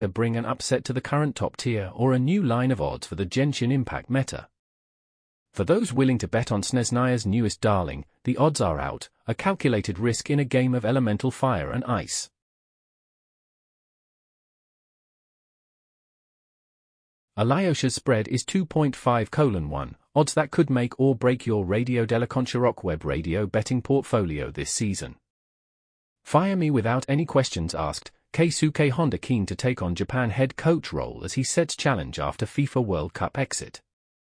bring an upset to the current top tier or a new line of odds for the Genshin Impact meta. For those willing to bet on Snezhnaya's newest darling, the odds are out, a calculated risk in a game of elemental fire and ice. Alyosha's spread is 2.5:1, odds that could make or break your Radio Delaconcha Rock Web radio betting portfolio this season. Fire me without any questions asked. Keisuke Honda keen to take on Japan head coach role as he sets challenge after FIFA World Cup exit.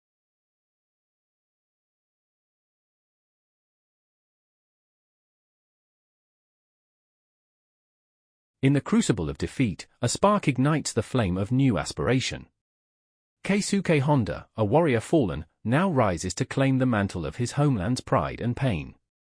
In the crucible of defeat, a spark ignites the flame of new aspiration. Keisuke Honda, a warrior fallen, now rises to claim the mantle of his homeland's pride and pain.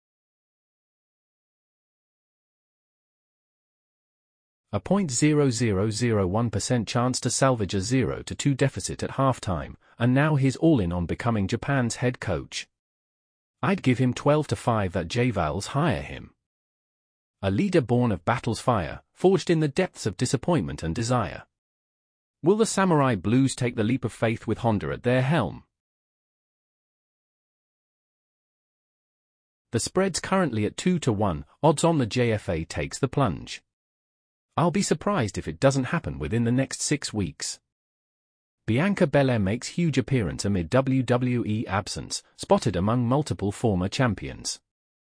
A 0.0001% chance to salvage a 0-2 deficit at halftime, and now he's all in on becoming Japan's head coach. I'd give him 12-5 that J-Vals hire him. A leader born of battle's fire, forged in the depths of disappointment and desire. Will the Samurai Blues take the leap of faith with Honda at their helm? The spread's currently at 2-1, odds on the JFA takes the plunge. I'll be surprised if it doesn't happen within the next 6 weeks. Bianca Belair makes huge appearance amid WWE absence, spotted among multiple former champions.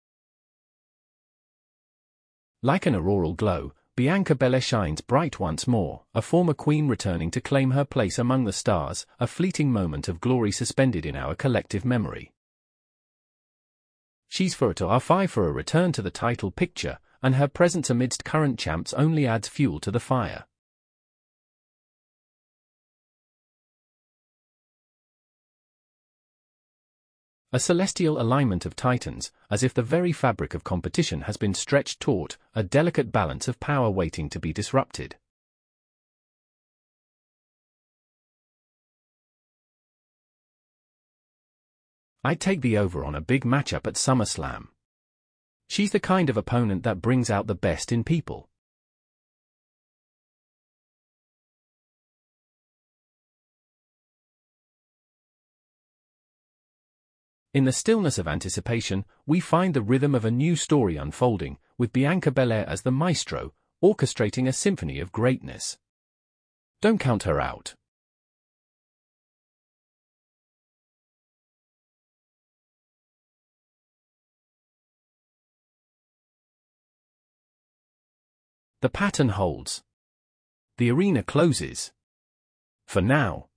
Like an auroral glow, Bianca Belair shines bright once more, a former queen returning to claim her place among the stars, a fleeting moment of glory suspended in our collective memory. She's 4-5 for a return to the title picture, and her presence amidst current champs only adds fuel to the fire. A celestial alignment of titans, as if the very fabric of competition has been stretched taut, a delicate balance of power waiting to be disrupted. I'd take the over on a big matchup at SummerSlam. She's the kind of opponent that brings out the best in people. In the stillness of anticipation, we find the rhythm of a new story unfolding, with Bianca Belair as the maestro, orchestrating a symphony of greatness. Don't count her out. The pattern holds. The arena closes. For now.